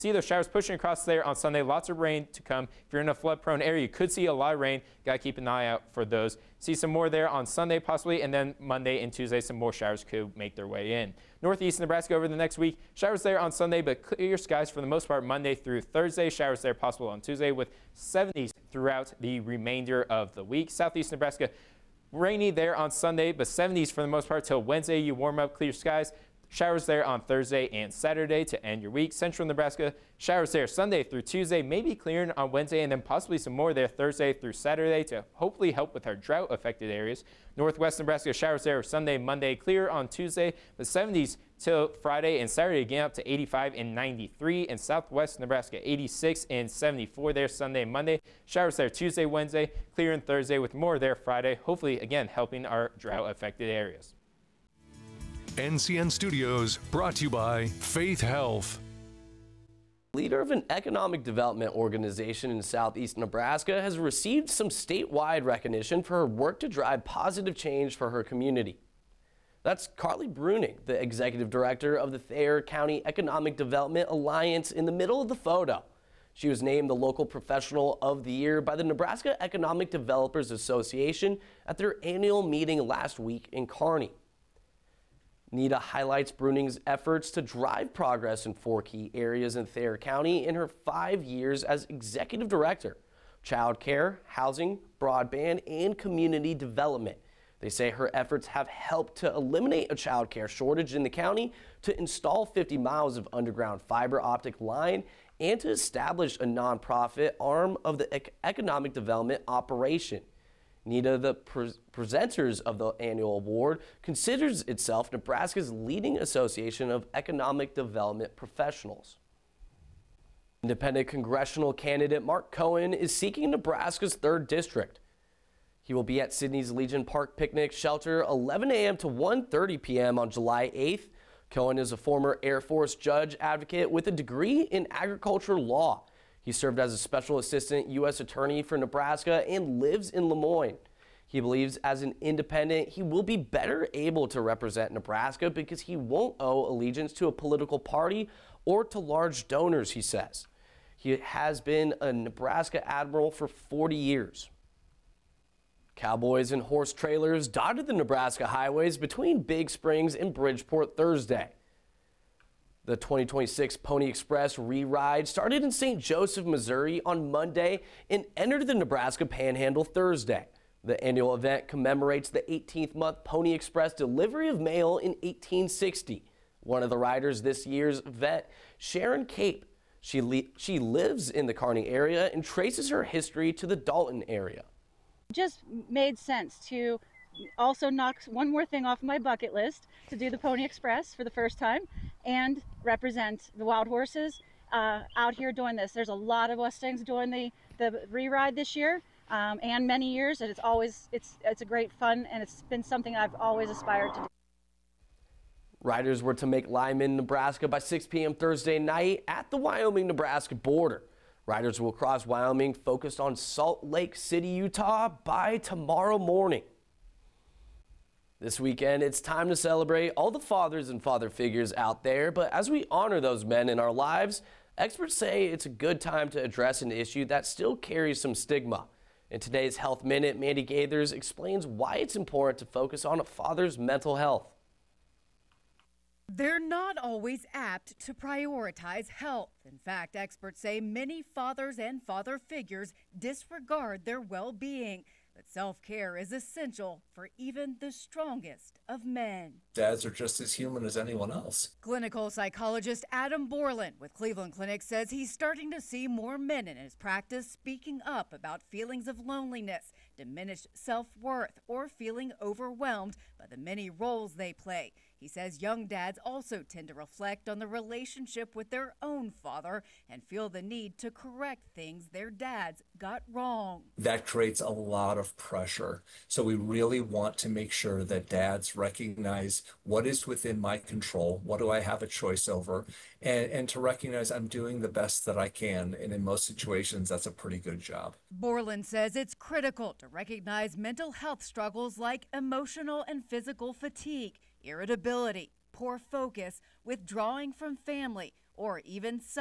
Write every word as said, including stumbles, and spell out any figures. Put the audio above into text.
See those showers pushing across there on Sunday. Lots of rain to come. If you're in a flood-prone area, you could see a lot of rain. Got to keep an eye out for those. See some more there on Sunday possibly, and then Monday and Tuesday, some more showers could make their way in. Northeast Nebraska over the next week. Showers there on Sunday, but clear skies for the most part Monday through Thursday. Showers there possible on Tuesday with seventies throughout the remainder of the week. Southeast Nebraska, rainy there on Sunday, but seventies for the most part till Wednesday. You warm up, clear skies. Showers there on Thursday and Saturday to end your week. Central Nebraska, showers there Sunday through Tuesday, maybe clearing on Wednesday, and then possibly some more there Thursday through Saturday to hopefully help with our drought-affected areas. Northwest Nebraska, showers there Sunday, Monday, clear on Tuesday, the seventies till Friday and Saturday, again up to eighty-five and ninety-three. And Southwest Nebraska, eighty-six and seventy-four there Sunday and Monday. Showers there Tuesday, Wednesday, clear on Thursday with more there Friday, hopefully again helping our drought-affected areas. N C N Studios, brought to you by Faith Health. Leader of an economic development organization in southeast Nebraska has received some statewide recognition for her work to drive positive change for her community. That's Carly Bruning, the executive director of the Thayer County Economic Development Alliance, in the middle of the photo. She was named the Local Professional of the Year by the Nebraska Economic Developers Association at their annual meeting last week in Kearney. Nita highlights Bruning's efforts to drive progress in four key areas in Thayer County in her five years as executive director: child care, housing, broadband, and community development. They say her efforts have helped to eliminate a child care shortage in the county, to install fifty miles of underground fiber optic line, and to establish a nonprofit arm of the ec- economic development operation. Nita, the pre- presenters of the annual award, considers itself Nebraska's leading association of economic development professionals. Independent congressional candidate Mark Cohen is seeking Nebraska's third district. He will be at Sydney's Legion Park Picnic Shelter eleven a m to one thirty p m on July eighth. Cohen is a former Air Force judge advocate with a degree in agriculture law. He served as a special assistant U S attorney for Nebraska and lives in Lemoyne. He believes as an independent, he will be better able to represent Nebraska because he won't owe allegiance to a political party or to large donors, he says. He has been a Nebraska admiral for forty years. Cowboys and horse trailers dotted the Nebraska highways between Big Springs and Bridgeport Thursday. The twenty twenty-six Pony Express re-ride started in Saint Joseph, Missouri on Monday and entered the Nebraska Panhandle Thursday. The annual event commemorates the eighteenth month Pony Express delivery of mail in eighteen sixty. One of the riders this year's event, Sharon Cape, she, li- she lives in the Kearney area and traces her history to the Dalton area. Just made sense to also knock one more thing off my bucket list, to do the Pony Express for the first time and represent the wild horses uh, out here doing this. There's a lot of Mustangs doing the, the re-ride this year um, and many years, and it's always, it's, it's a great fun, and it's been something I've always aspired to do. Riders were to make Lyman, Nebraska by six p m Thursday night at the Wyoming-Nebraska border. Riders will cross Wyoming focused on Salt Lake City, Utah by tomorrow morning. This weekend, it's time to celebrate all the fathers and father figures out there, but as we honor those men in our lives, experts say it's a good time to address an issue that still carries some stigma. In today's Health Minute, Mandy Gaithers explains why it's important to focus on a father's mental health. They're not always apt to prioritize health. In fact, experts say many fathers and father figures disregard their well-being. But self-care is essential for even the strongest of men. Dads are just as human as anyone else. Clinical psychologist Adam Borland with Cleveland Clinic says he's starting to see more men in his practice speaking up about feelings of loneliness, diminished self-worth, or feeling overwhelmed by the many roles they play. He says young dads also tend to reflect on the relationship with their own father and feel the need to correct things their dads got wrong. That creates a lot of pressure. So we really want to make sure that dads recognize what is within my control, what do I have a choice over, and, and to recognize I'm doing the best that I can. And in most situations, that's a pretty good job. Borland says it's critical to recognize mental health struggles like emotional and physical fatigue, irritability, poor focus, withdrawing from family, or even